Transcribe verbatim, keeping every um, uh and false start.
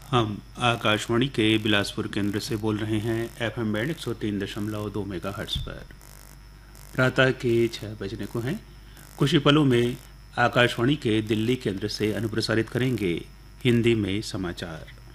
हम आकाशवाणी के बिलासपुर केंद्र से बोल रहे हैं एफएम बैंड एक सौ तीन दशमलव दो मेगा हर्ट्स पर। प्रातः के छः बजने को हैं। कुछ ही पलों में आकाशवाणी के दिल्ली केंद्र से अनुप्रसारित करेंगे हिंदी में समाचार।